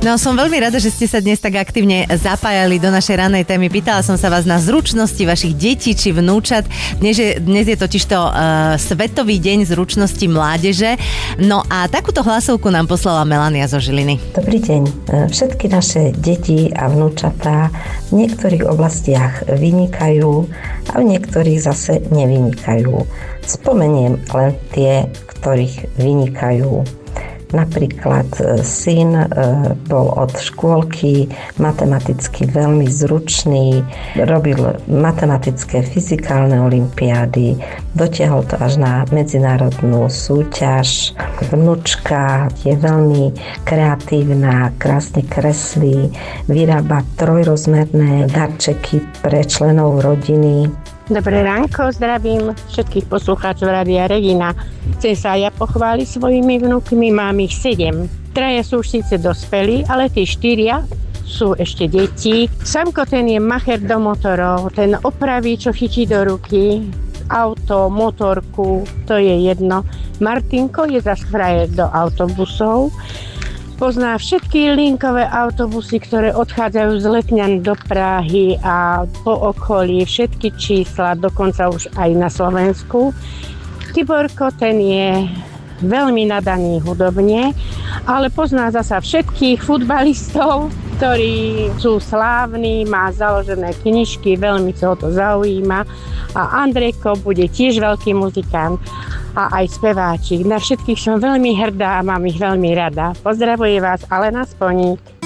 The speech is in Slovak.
No som veľmi rada, že ste sa dnes tak aktívne zapájali do našej ranej témy. Pýtala som sa vás na zručnosti vašich detí či vnúčat. Dnes je totižto Svetový deň zručnosti mládeže. No a takúto hlasovku nám poslala Melania zo Žiliny. Dobrý deň. Všetky naše deti a vnúčatá v niektorých oblastiach vynikajú a v niektorých zase nevynikajú. Spomeniem len tie, ktorých vynikajú. Napríklad syn bol od škôlky matematicky veľmi zručný, robil matematické fyzikálne olympiády, dotiahol to až na medzinárodnú súťaž. Vnučka je veľmi kreatívna, krásne kreslí, vyrába trojrozmerné darčeky pre členov rodiny. Dobré ránko, zdravím všetkých poslucháčov Rádia Regina. Chcem sa ja pochváliť svojimi vnúkmi, mám ich 7. 3 sú už síce dospelí, ale tí 4 sú ešte deti. Samko ten je macher do motorov, ten opraví, čo chytí do ruky, auto, motorku, to je jedno. Martinko je zas frajer do autobusov. Pozná všetky linkové autobusy, ktoré odchádzajú z Letňan do Prahy a po okolí, všetky čísla, dokonca už aj na Slovensku. Tiborko, ten je veľmi nadaný hudobne, ale pozná zasa všetkých futbalistov, ktorí sú slávni, má založené knižky, veľmi sa ho to zaujíma. A Andrejko bude tiež veľký muzikant a aj speváčik. Na všetkých som veľmi hrdá a mám ich veľmi rada. Pozdravuje vás Alena Sponík.